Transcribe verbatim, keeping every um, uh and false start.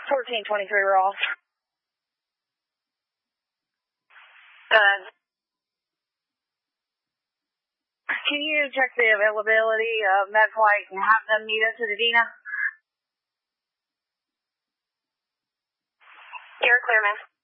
fourteen twenty-three Ross. Good. Can you check the availability of MedFlight and have them meet us at Adena? You're clear, man.